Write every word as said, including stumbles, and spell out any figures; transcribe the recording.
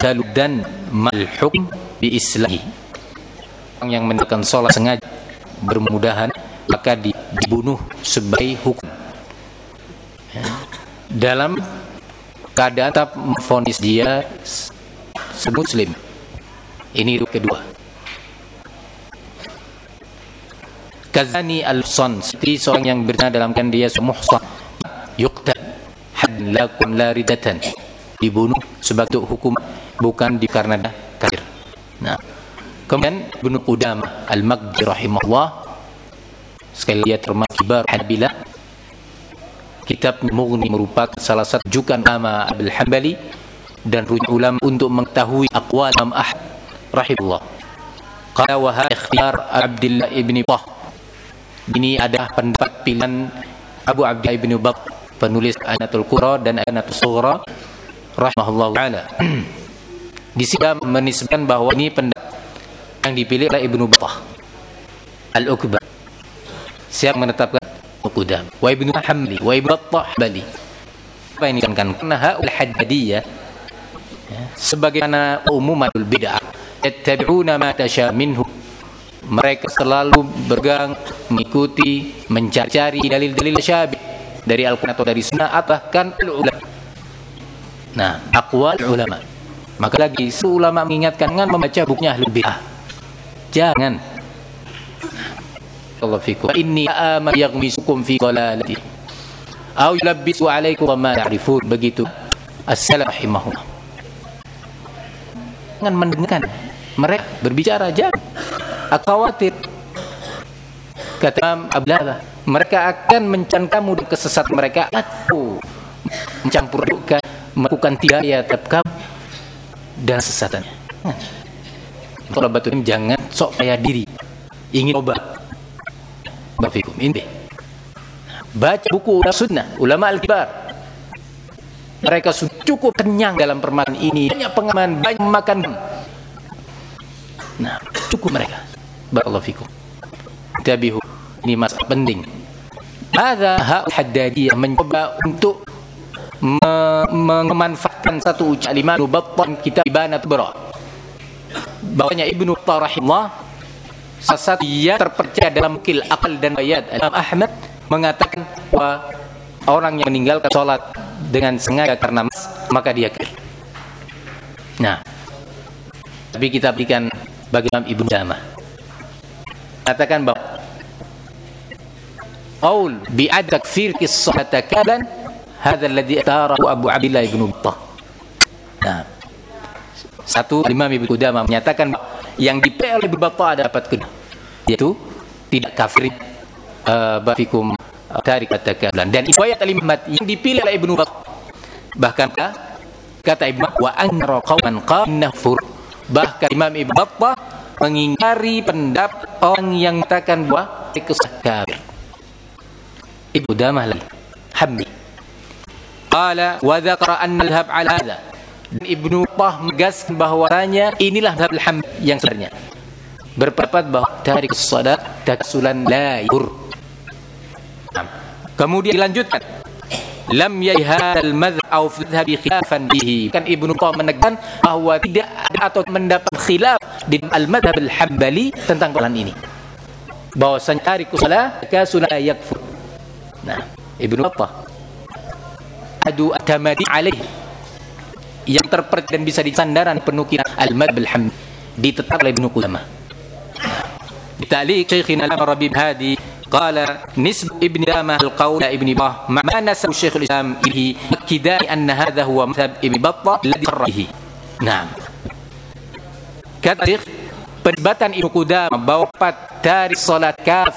dan mal hukm bi islahi. Orang yang meninggalkan sholat sengaja bermudahan maka dibunuh sebagai hukum. Dalam keadaan tetap memvonis dia muslim. Ini kedua. Kazani al-son, seperti seorang yang berzina dalam kan dia muhsan, yuqtal had lakum la ridatan, dibunuh sebagai hukum, bukan dikarenakan kafir. Nah, kemudian Ibnu Qudamah al-Maqdisi rahimahullah, sekali dia termasuk kibar Hanabilah. Kitab Mughni merupakan salah satu rujukan ulama Abil Hambali dan rujukan ulama untuk mengetahui aqwal Imam Ahmad rahimahullah. Qala wa hadha ikhtiyar Abdullah ibn Battah. Ini adalah pendapat pilihan Abu Abdullah ibn Battah, penulis Anatul Qura dan Anatul Sughra rahimahullah taala. Di sini menisbahkan bahwa ini pendapat yang dipilih oleh Ibnu Battah Al-Ukbar. Siapa menetapkan? Qudam wa Ibnu Hamli wa Ibnu Battah Bali. Apa ini kan? Karena haul haddadiyah ya, sebagaimana umumatul bid'ah yattabi'una ma tasha minhu, mereka selalu bergang mengikuti mencari dalil-dalil syabih dari Al-Quran atau dari Sunnah atau bahkan ulama. Nah, aqwal ulama. Maka lagi ulama mengingatkan dengan membaca bukunya Ahlul Bid'ah. Jangan. Allah fikum. Inni ama yaghmisukum fi dhalalati aw yulabbisu alaikum ma ta'rifun. Begitu as-salaf rahimahullah. Jangan mendengarkan mereka berbicara, jangan. Khawatir, kata Imam Abdullah, mereka akan mencan kamu dan kesesat mereka atau mencampur adukan, melakukan tiga ya tetap kamu dan sesatannya. Kalau batu ini jangan sok kaya diri, ingin obat. Bafikum ini. Baca buku sunnah ulama al-kibar. Mereka sudah cukup kenyang dalam permasalahan ini, banyak pengalaman, banyak makan. Nah, cukup mereka. Barakallahu fikum. Tabihu, ini masalah penting. Hadza ha'ul haddadiyah mencoba untuk me- memanfaatkan satu ucapan Imam Ibnu Battah kitab Ibanat Bara. Bahwanya Ibnu Battah rahimahullah salah satu dia terpercaya dalam kil akal dan bayat. Imam Ahmad mengatakan bahwa orang yang meninggalkan sholat dengan sengaja karena mas, maka dia kafir. Nah, tapi kita berikan bagi Imam Ibnu Qudamah. Katakan bahwa qaul bi'ad takfir qissata kalan hadza alladhi atarahu Abu Abdullah ibn Battah. Nah, satu Imam Ibnu Qudamah menyatakan yang dipilih oleh Ibnu Battah ada dapat kedua, yaitu tidak kafir uh, bafikum tarik kata kalan, dan riwayat al-Imam yang dipilih oleh Ibnu Battah bahkan kata Ibnu wa anra qauman qanna fur, bahkan Imam Ibnu Battah mengingkari pendapat orang yang mengatakan bahwa kafir. Ibnu Qudamah Hamdi qala wa dzakara anna al-hab ala hadza, dan Ibnu Battah menegaskan bahwasanya inilah madhab al-Hamdi yang sebenarnya, berpendapat bahwa tarik salat taksulan la yur. Kemudian dilanjutkan lam yahal madhab au madhhabi khilafan bihi, kan Ibnu Battah menegaskan bahwa tidak ada atau mendapat khilaf di al-madhhab al-Hambali tentang persoalan ini, bahwasanya tarikus salat taksulan la yakfur. Nah, Ibnu Battah adu atamadi alaih yang terpercaya dan bisa disandaran penukilan al-madhhab al-Hambali ditetapkan oleh Ibnu Qudamah. Bitalik Syekhina Al-Rabi Hadi qala nisb Ibn Qudamah al-qawl Ibn Battah ma nasab Syekhul Islam ilhi kidai anna hadha huwa madhhab Ibn Battah alladhi sarrahi. Nah, kata Syekh, perdebatan Ibnu Qudamah bahwa dari salat kafir